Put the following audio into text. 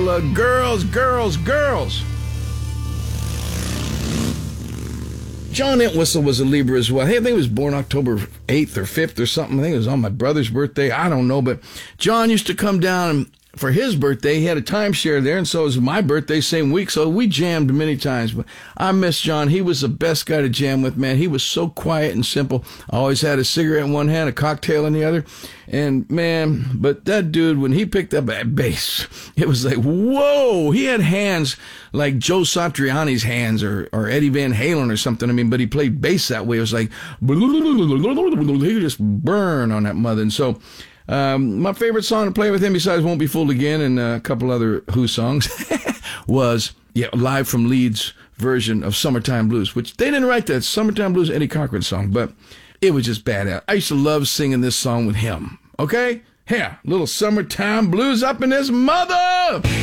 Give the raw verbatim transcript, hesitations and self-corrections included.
uh, girls, girls, girls. John Entwistle was a Libra as well. Hey, I think he was born October eighth or fifth or something. I think it was on my brother's birthday. I don't know, but John used to come down for his birthday. He had a timeshare there, and so it was my birthday same week, so we jammed many times. But I miss John. He was the best guy to jam with, man. He was so quiet and simple. Always had a cigarette in one hand, a cocktail in the other. And, man, but that dude, when he picked up that bass, it was like, whoa! He had hands like Joe Satriani's hands or, or Eddie Van Halen or something. I mean, but he played bass that way. It was like, he could just burn on that mother. And so, Um, my favorite song to play with him, besides Won't Be Fooled Again and a couple other Who songs, was yeah, Live from Leeds' version of Summertime Blues, which they didn't write that. Summertime Blues, Eddie Cochran song, but it was just badass. I used to love singing this song with him. Okay? Yeah, little Summertime Blues up in his mother!